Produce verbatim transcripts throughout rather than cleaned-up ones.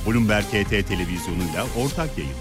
Bloomberg H T televizyonuyla ortak yayın.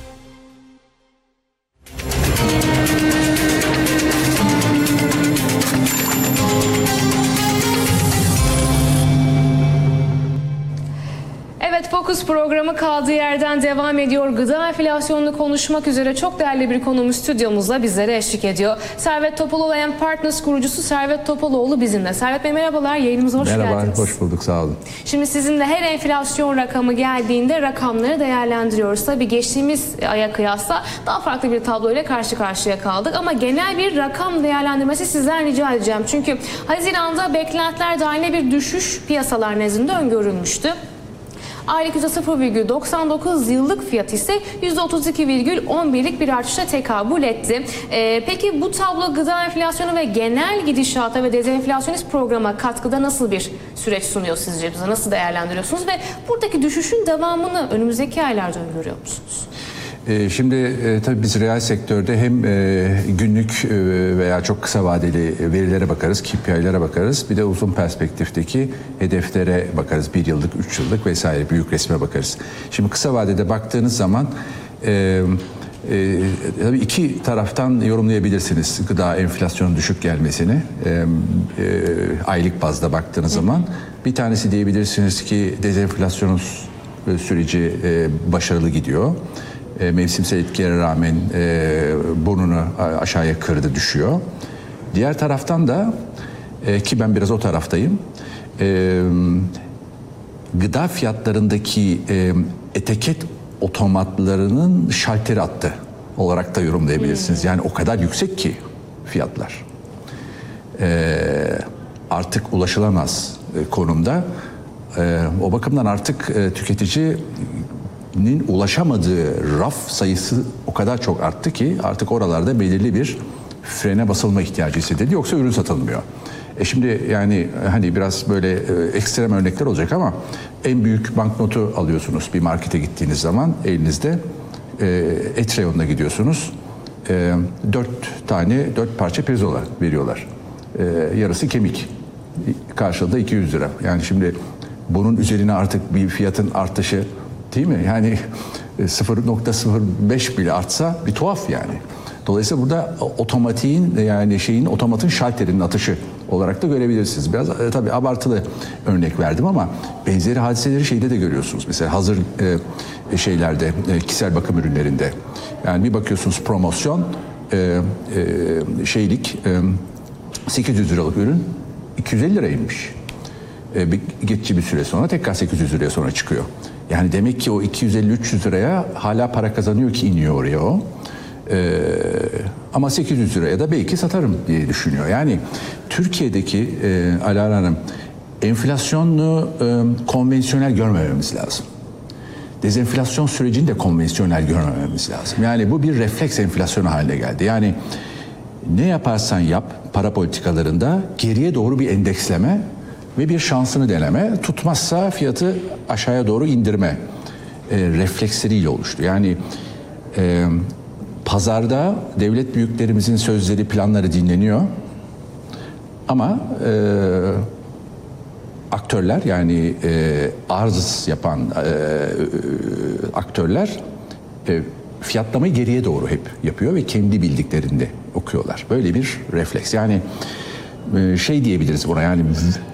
Evet, Fokus programı kaldığı yerden devam ediyor. Gıda enflasyonunu konuşmak üzere çok değerli bir konuğumuz stüdyomuzda bizlere eşlik ediyor. Servet Topaloğlu and Partners kurucusu Servet Topaloğlu bizimle. Servet Bey merhabalar, yayınımıza hoş Merhaba, geldiniz. hoş bulduk, sağ olun. Şimdi sizinle her enflasyon rakamı geldiğinde rakamları değerlendiriyoruz. Tabii geçtiğimiz aya kıyasla daha farklı bir tabloyla karşı karşıya kaldık. Ama genel bir rakam değerlendirmesi sizden rica edeceğim. Çünkü Haziran'da beklentiler dahilinde bir düşüş piyasalar nezdinde öngörülmüştü. Aylık yüzde sıfır virgül doksan dokuz, yıllık fiyat ise yüzde otuz iki virgül on birlik bir artışa tekabül etti. Ee, peki bu tablo gıda enflasyonu ve genel gidişata ve dezenflasyonist programa katkıda nasıl bir süreç sunuyor sizce bize? Nasıl değerlendiriyorsunuz ve buradaki düşüşün devamını önümüzdeki aylarda öngörüyor musunuz? Şimdi e, tabii biz reel sektörde hem e, günlük e, veya çok kısa vadeli verilere bakarız, K P I'lere bakarız. Bir de uzun perspektifteki hedeflere bakarız. Bir yıllık, üç yıllık vesaire büyük resme bakarız. Şimdi kısa vadede baktığınız zaman e, e, tabii iki taraftan yorumlayabilirsiniz gıda enflasyonun düşük gelmesini. E, e, aylık bazda baktığınız zaman bir tanesi diyebilirsiniz ki dezenflasyon süreci e, başarılı gidiyor. E, mevsimsel etkilere rağmen e, burnunu aşağıya kırdı, düşüyor. Diğer taraftan da e, ki ben biraz o taraftayım, e, gıda fiyatlarındaki e, etiket otomatlarının şalteri attı olarak da yorumlayabilirsiniz. Yani o kadar yüksek ki fiyatlar e, artık ulaşılamaz e, konumda. E, o bakımdan artık e, tüketici ulaşamadığı raf sayısı o kadar çok arttı ki artık oralarda belirli bir frene basılma ihtiyacı hissedildi, yoksa ürün satılmıyor. E şimdi yani hani biraz böyle e, ekstrem örnekler olacak ama en büyük banknotu alıyorsunuz bir markete gittiğiniz zaman elinizde, e, et reyonuna gidiyorsunuz, e, dört tane dört parça pirzola veriyorlar, e, yarısı kemik, karşılığında iki yüz lira. Yani şimdi bunun üzerine artık bir fiyatın artışı, değil mi? Yani sıfır nokta sıfır beş bile artsa bir tuhaf yani. Dolayısıyla burada otomatiğin, yani şeyin, otomatın şalterinin atışı olarak da görebilirsiniz. Biraz e, tabii abartılı örnek verdim ama benzeri hadiseleri şeyde de görüyorsunuz. Mesela hazır e, şeylerde, e, kişisel bakım ürünlerinde. Yani bir bakıyorsunuz promosyon, e, e, şeylik, e, sekiz yüz liralık ürün iki yüz elli liraymış. E, bir, geçici bir süre sonra tekrar sekiz yüz liraya sonra çıkıyor. Yani demek ki o iki yüz elli üç yüz liraya hala para kazanıyor ki iniyor oraya o. Ee, ama sekiz yüz liraya da belki satarım diye düşünüyor. Yani Türkiye'deki e, Alara Hanım, enflasyonu e, konvansiyonel görmememiz lazım. Dezenflasyon sürecini de konvansiyonel görmememiz lazım. Yani bu bir refleks enflasyonu haline geldi. Yani ne yaparsan yap para politikalarında geriye doğru bir endeksleme ve bir şansını deneme, tutmazsa fiyatı aşağıya doğru indirme e, refleksleriyle oluştu. Yani e, pazarda devlet büyüklerimizin sözleri, planları dinleniyor ama e, aktörler, yani e, arz yapan e, e, aktörler e, fiyatlamayı geriye doğru hep yapıyor ve kendi bildiklerinde okuyorlar. Böyle bir refleks. Yani e, şey diyebiliriz buna, yani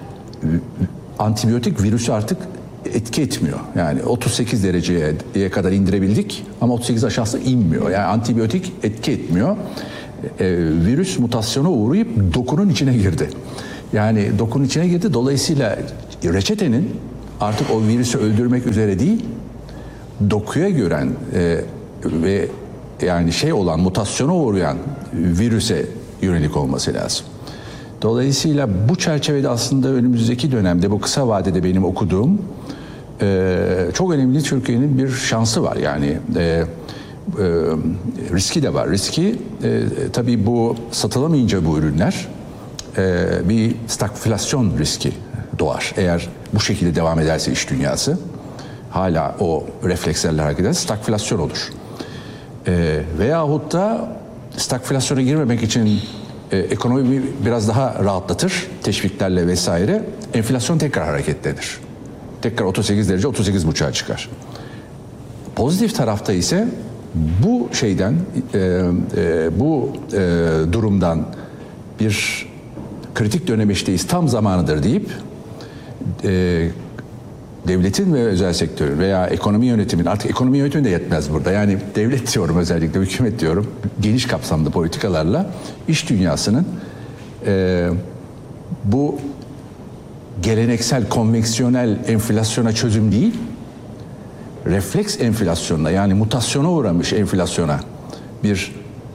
antibiyotik virüsü artık etki etmiyor. Yani otuz sekiz dereceye kadar indirebildik ama otuz sekiz aşağısı inmiyor. Yani antibiyotik etki etmiyor. E, virüs mutasyona uğrayıp dokunun içine girdi. Yani dokunun içine girdi. Dolayısıyla reçetenin artık o virüsü öldürmek üzere değil, dokuya gören e, ve yani şey olan, mutasyona uğrayan virüse yönelik olması lazım. Dolayısıyla bu çerçevede aslında önümüzdeki dönemde, bu kısa vadede benim okuduğum e, çok önemli Türkiye'nin bir şansı var. Yani e, e, riski de var. Riski e, tabii bu satılamayınca bu ürünler e, bir stagflasyon riski doğar. Eğer bu şekilde devam ederse iş dünyası, hala o reflekslerle hareket ederse stagflasyon olur. E, veyahut da stagflasyona girmemek için e, ekonomi biraz daha rahatlatır, teşviklerle vesaire, enflasyon tekrar hareketlenir. Tekrar otuz sekiz derece, otuz sekiz buçuğa çıkar. Pozitif tarafta ise bu şeyden, e, e, bu e, durumdan bir kritik dönemeçteyiz, tam zamanıdır deyip e, devletin ve özel sektörün veya ekonomi yönetimin, artık ekonomi yönetimi de yetmez burada. Yani devlet diyorum, özellikle hükümet diyorum, geniş kapsamlı politikalarla iş dünyasının e, bu geleneksel, konveksiyonel enflasyona çözüm değil, refleks enflasyonuna, yani mutasyona uğramış enflasyona bir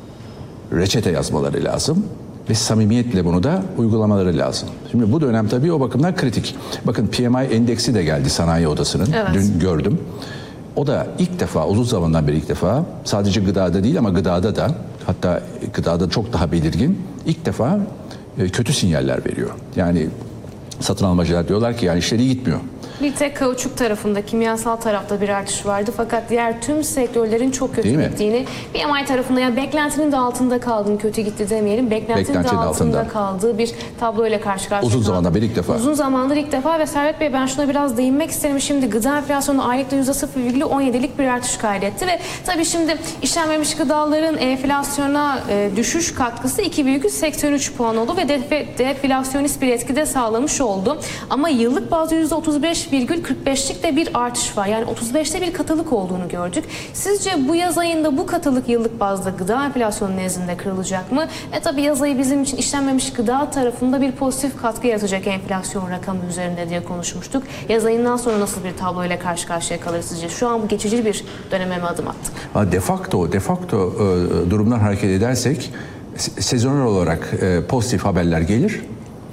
reçete yazmaları lazım ve samimiyetle bunu da uygulamaları lazım. Şimdi bu dönem tabii o bakımdan kritik. Bakın P M I endeksi de geldi Sanayi Odası'nın. Evet. Dün gördüm. O da ilk defa, uzun zamandan beri ilk defa, sadece gıdada değil ama gıdada da, hatta gıdada çok daha belirgin, ilk defa kötü sinyaller veriyor. Yani satın almacılar diyorlar ki yani işleri iyi gitmiyor. Bir tek kauçuk tarafında, kimyasal tarafta bir artış vardı. Fakat diğer tüm sektörlerin çok kötü gittiğini, P M I tarafında yani beklentinin de altında kaldığını, kötü gitti demeyelim, beklentinin, beklentinin de altında, altında kaldığı bir tabloyla karşı karşıya Uzun zamandır ilk defa. Uzun zamandır ilk defa ve Servet Bey, ben şuna biraz değinmek isterim. Şimdi gıda enflasyonu aylıkta yüzde sıfır virgül on yedilik bir artış kaydetti ve tabii şimdi işlenmemiş gıdaların enflasyona e, düşüş katkısı iki virgül seksen üç puan oldu ve deflasyonist bir etki de sağlamış oldu. Ama yıllık bazda yüzde otuz beş virgül kırk beşlik de bir artış var. Yani otuz beşte bir katılık olduğunu gördük. Sizce bu yaz ayında bu katılık yıllık bazda gıda enflasyonu nezdinde kırılacak mı? E tabi yaz ayı bizim için işlenmemiş gıda tarafında bir pozitif katkı yaratacak enflasyon rakamı üzerinde diye konuşmuştuk. Yaz ayından sonra nasıl bir tabloyla karşı karşıya kalır sizce? Şu an bu geçici bir döneme mi adım attık? De facto, de facto e, durumdan hareket edersek sezonel olarak e, pozitif haberler gelir.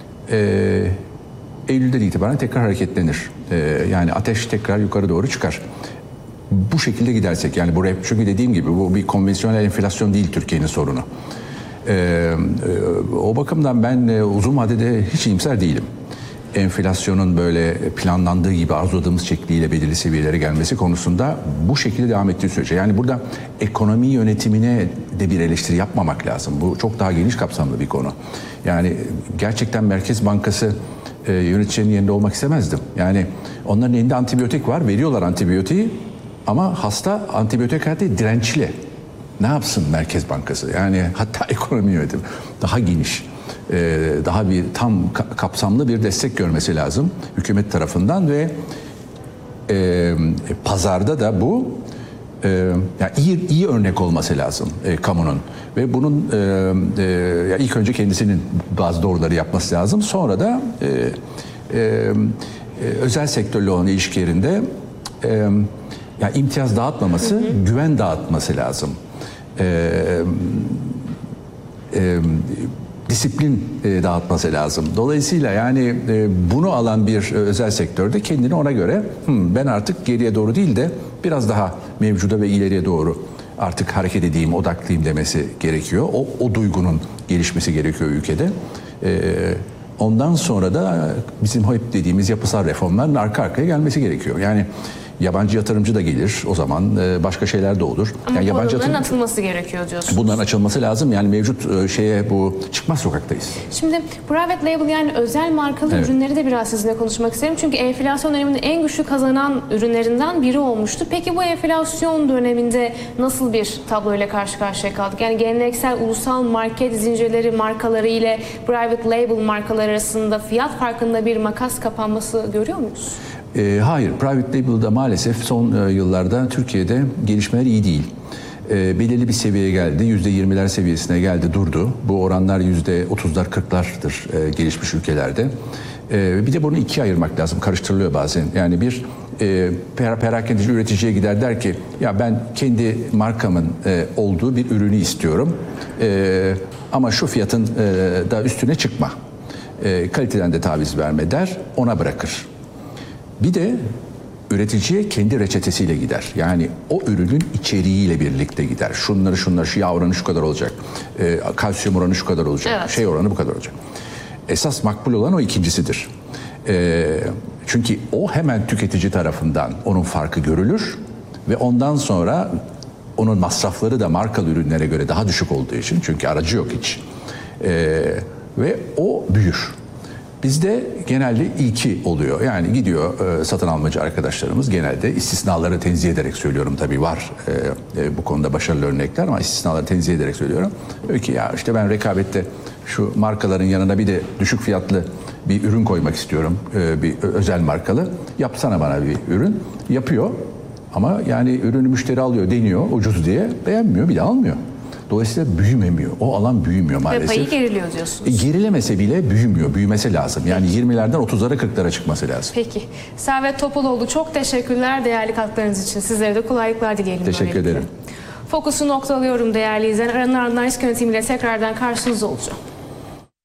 E, Eylül'den itibaren tekrar hareketlenir. Ee, yani ateş tekrar yukarı doğru çıkar. Bu şekilde gidersek, yani buraya, çünkü dediğim gibi bu bir konvansiyonel enflasyon değil Türkiye'nin sorunu. Ee, e, o bakımdan ben e, uzun vadede hiç iyimser değilim. Enflasyonun böyle planlandığı gibi arzuladığımız şekliyle belirli seviyelere gelmesi konusunda bu şekilde devam ettiği sürece. Yani burada ekonomi yönetimine de bir eleştiri yapmamak lazım. Bu çok daha geniş kapsamlı bir konu. Yani gerçekten Merkez Bankası e, yöneticilerinin yerinde olmak istemezdim. Yani onların elinde antibiyotik var, veriyorlar antibiyotiği ama hasta antibiyotik kartı dirençli. Ne yapsın Merkez Bankası? Yani hatta ekonomi yönetimi daha geniş, daha bir tam kapsamlı bir destek görmesi lazım hükümet tarafından ve e, pazarda da bu e, yani iyi iyi örnek olması lazım e, kamunun ve bunun e, e, ilk önce kendisinin bazı doğruları yapması lazım. Sonra da e, e, özel sektörle olan ilişkilerinde e, yani imtiyaz dağıtmaması, hı hı. güven dağıtması lazım. E, e, disiplin e, dağıtması lazım. Dolayısıyla yani e, bunu alan bir e, özel sektörde kendini ona göre ben artık geriye doğru değil de biraz daha mevcuda ve ileriye doğru artık hareket edeyim, odaklıyım demesi gerekiyor. O, o duygunun gelişmesi gerekiyor ülkede. E, ondan sonra da bizim hep dediğimiz yapısal reformların arka arkaya gelmesi gerekiyor. Yani yabancı yatırımcı da gelir o zaman, başka şeyler de olur. Ama yani yabancı yatırım... atılması gerekiyor diyorsunuz. Bunların açılması lazım. Yani mevcut şeye bu çıkmaz sokaktayız. Şimdi private label yani özel markalı evet. ürünleri de biraz sizinle konuşmak isterim. Çünkü enflasyon döneminde en güçlü kazanan ürünlerinden biri olmuştu. Peki bu enflasyon döneminde nasıl bir tabloyla karşı karşıya kaldık? Yani geleneksel ulusal market zincirleri markaları ile private label markalar arasında fiyat farkında bir makas kapanması görüyor muyuz? E, hayır, private label'da maalesef son e, yıllarda Türkiye'de gelişmeler iyi değil. E, belirli bir seviyeye geldi, yüzde yirmiler seviyesine geldi, durdu. Bu oranlar yüzde otuzlar, kırklardır e, gelişmiş ülkelerde. E, bir de bunu ikiye ayırmak lazım, karıştırılıyor bazen. Yani bir e, per, perakendeci üreticiye gider der ki, ya ben kendi markamın e, olduğu bir ürünü istiyorum. E, ama şu fiyatın e, da üstüne çıkma. E, kaliteden de taviz verme der, ona bırakır. Bir de üreticiye kendi reçetesiyle gider. Yani o ürünün içeriğiyle birlikte gider. Şunları şunları, şu yağ oranı şu kadar olacak. E, kalsiyum oranı şu kadar olacak. Evet. Şey oranı bu kadar olacak. Esas makbul olan o ikincisidir. E, çünkü o hemen tüketici tarafından onun farkı görülür. Ve ondan sonra onun masrafları da markalı ürünlere göre daha düşük olduğu için. Çünkü aracı yok hiç. E, ve o büyür. Bizde genelde ilki oluyor. Yani gidiyor e, satın almacı arkadaşlarımız genelde, istisnaları tenzih ederek söylüyorum tabii, var e, e, bu konuda başarılı örnekler ama istisnaları tenzih ederek söylüyorum. Diyor ki ya işte ben rekabette şu markaların yanına bir de düşük fiyatlı bir ürün koymak istiyorum. E, bir özel markalı. Yapsana bana bir ürün. Yapıyor ama yani ürünü müşteri alıyor, deniyor ucuz diye, beğenmiyor, bir de almıyor. Dolayısıyla büyümemiyor. O alan büyümüyor maalesef. Ve payı geriliyor diyorsunuz. E, gerilemese bile büyümüyor. Büyümesi lazım. Yani yirmilerden otuzlara kırklara çıkması lazım. Peki. Servet Topaloğlu, çok teşekkürler değerli katkılarınız için. Sizlere de kolaylıklar dileyelim. Teşekkür böylelikle. ederim. Fokusu noktalıyorum değerli izleyenler. Aranın ardından risk yönetimiyle tekrardan karşınızda olacağım.